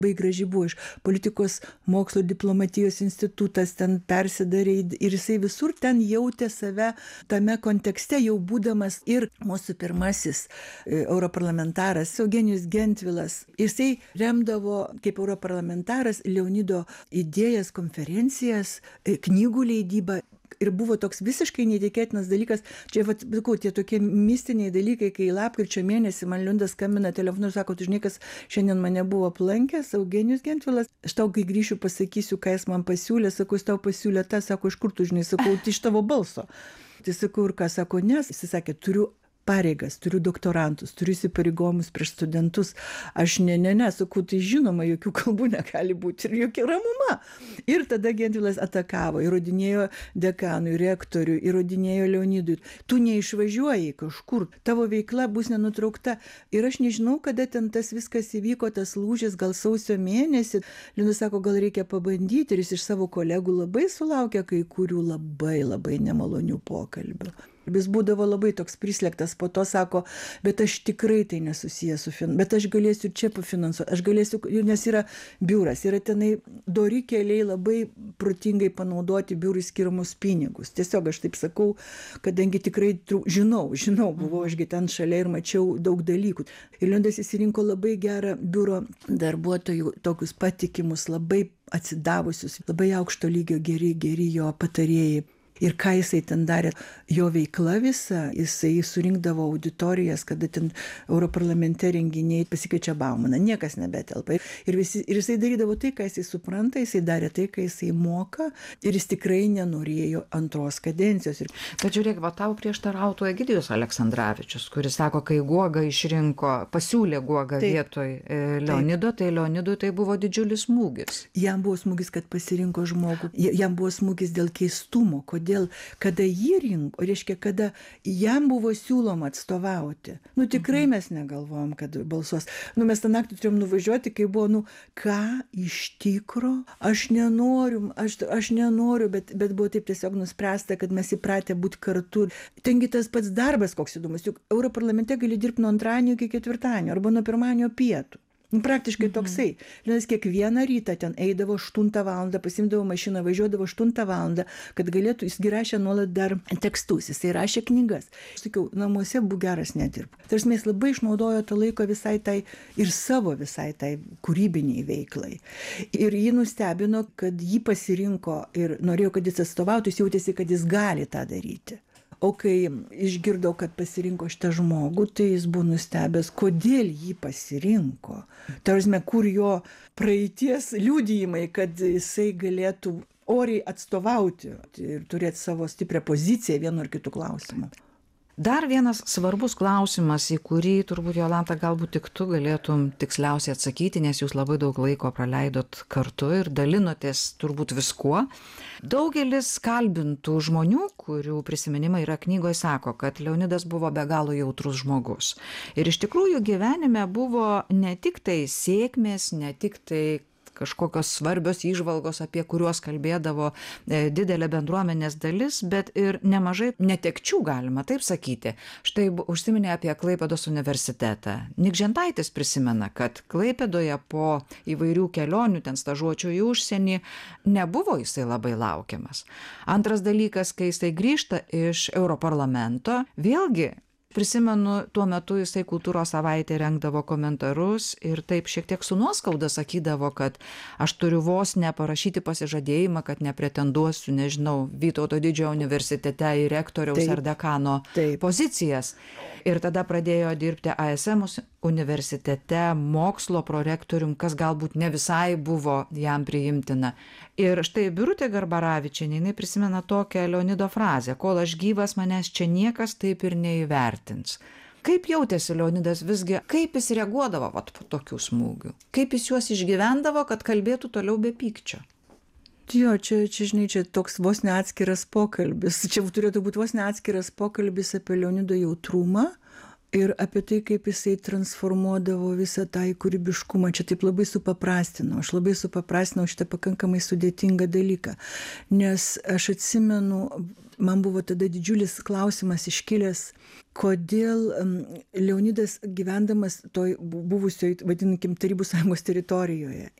labai graži buvo, iš politikos mokslo diplomatijos institutas ten persidarė ir jisai visur ten jautė save tame kontekste, jau būdamas ir mūsų pirmasis europarlamentaras Eugenijus Gentvilas. Jisai remdavo kaip europarlamentaras Leonido idėjas, konferencijas, knygų leidybą. Ir buvo toks visiškai neįtikėtinas dalykas, čia, sakau, tie tokie mistiniai dalykai, kai lapkričio mėnesį man Liundas skambina telefonu ir sako, tu žinai, kas šiandien mane buvo aplankęs, Eugenijus Gentvilas, aš tau, kai grįšiu, pasakysiu, ką jis man pasiūlė, sakau, jis tau pasiūlė tą, sako, iš kur tu žinai, sakau, tai iš tavo balso. Tai sakau, ir ką, sako, nes, jis sakė, turiu pareigas, turiu doktorantus, turiu įsipareigojimus prieš studentus. Aš ne, sakau, tai žinoma, jokių kalbų negali būti ir jokia ramuma. Ir tada Gentvilas atakavo, įrodinėjo dekanui, rektoriui, įrodinėjo Leonidui. Tu neišvažiuoji kažkur, tavo veikla bus nenutraukta. Ir aš nežinau, kada ten tas viskas įvyko, tas lūžis, gal sausio mėnesį. Liudas sako, gal reikia pabandyti, ir jis iš savo kolegų labai sulaukė kai kurių labai nemalonių pokalbių. Jis būdavo labai toks prislėgtas, po to sako, bet aš tikrai tai nesusijęs su bet aš galėsiu čia pafinansuoti, aš galėsiu, nes yra biuras, yra tenai dori keliai labai protingai panaudoti biurui skiriamus pinigus. Tiesiog aš taip sakau, kadangi tikrai žinau, buvau ašgi ten šalia ir mačiau daug dalykų. Ir Liundas įsirinko labai gerą biuro darbuotojų, tokius patikimus, labai atsidavusius, labai aukšto lygio geri jo patarėjai. Ir ką jisai ten darė, jo veikla visa, jisai surinkdavo auditorijas, kada ten Europarlamente renginiai pasikeičia Baumaną, niekas nebetelpa. Ir jisai darydavo tai, ką jisai supranta, jisai darė tai, ką jisai moka, ir jis tikrai nenorėjo antros kadencijos. Bet žiūrėk, va tau prieštarautų Egidijus Aleksandravičius, kuris sako, kai Guoga pasiūlė Guogą vietoj Leonido, tai Leonidui tai buvo didžiulis smūgis. Jam buvo smūgis, kad pasirinko žmogų, jam buvo smūgis dėl keistumo, kada jį rinko, reiškia, kada jam buvo siūloma atstovauti. Tikrai mes negalvojom, kad balsuos. Mes tą naktį turėjom nuvažiuoti, kai buvo, ką iš tikro, aš nenoriu, bet buvo taip tiesiog nuspręsta, kad mes įpratę būti kartu. Tengi tas pats darbas, koks įdomus, juk Europarlamente gali dirbti nuo antradienio iki ketvirtadienio, arba nuo pirmadienio pietų. Praktiškai toksai. Linas kiekvieną rytą ten eidavo 8 valandą, pasimdavo mašiną, važiuodavo 8 valandą, kad galėtų, jis rašė nuolat dar tekstus, jisai rašė knygas. Aš sakiau, namuose būk geras nedirb. Tarsi jis labai išnaudojo tą laiko visai tai ir savo visai tai kūrybiniai veiklai. Ir jį nustebino, kad jį pasirinko ir norėjo, kad jis atstovautų, jis jautėsi, kad jis gali tą daryti. O kai išgirdau, kad pasirinko šitą žmogų, tai jis buvo nustebęs, kodėl jį pasirinko. Tarsi, kur jo praeities liudijimai, kad jisai galėtų oriai atstovauti ir turėti savo stiprią poziciją vienu ar kitu klausimu. Dar vienas svarbus klausimas, į kurį turbūt, Jolanta, galbūt tik tu galėtum tiksliausiai atsakyti, nes jūs labai daug laiko praleidot kartu ir dalinotės turbūt viskuo. Daugelis kalbintų žmonių, kurių prisiminimai yra knygoje, sako, kad Leonidas buvo be galo jautrus žmogus. Ir iš tikrųjų gyvenime buvo ne tik tai sėkmės, ne tik tai kažkokios svarbios įžvalgos, apie kuriuos kalbėdavo didelė bendruomenės dalis, bet ir nemažai netekčių, galima taip sakyti. Štai užsiminė apie Klaipėdos universitetą. Nikžentaitis prisimena, kad Klaipėdoje po įvairių kelionių, ten stažuočių į užsienį, nebuvo jisai labai laukiamas. Antras dalykas, kai jisai grįžta iš Europarlamento, vėlgi prisimenu, tuo metu jisai Kultūros savaitė rengdavo komentarus ir taip šiek tiek su nuoskauda sakydavo, kad aš turiu vos neparašyti pasižadėjimą, kad nepretenduosiu, nežinau, Vytauto didžiojo universitete į rektoriaus ar dekano pozicijas. Ir tada pradėjo dirbti ASM universitete mokslo prorektorium, kas galbūt ne visai buvo jam priimtina. Ir štai Birutė Garbaravičienė, jinai prisimena tokią Leonido frazę, kol aš gyvas, manęs čia niekas taip ir neįvertins. Kaip jautėsi Leonidas visgi, kaip jis reaguodavo po tokių smūgių? Kaip jis juos išgyvendavo, kad kalbėtų toliau be pykčio? Jo, čia, žinai, čia toks vos neatskiras pokalbis. Čia turėtų būti vos neatskiras pokalbis apie Leonido jautrumą ir apie tai, kaip jisai transformuodavo visą tą kūrybiškumą. Čia taip labai supaprastinau. Aš labai supaprastinau šitą pakankamai sudėtingą dalyką. Nes aš atsimenu, man buvo tada didžiulis klausimas iškilęs, kodėl Leonidas gyvendamas toj buvusioj, vadinkim, Tarybų Sąjungos teritorijoje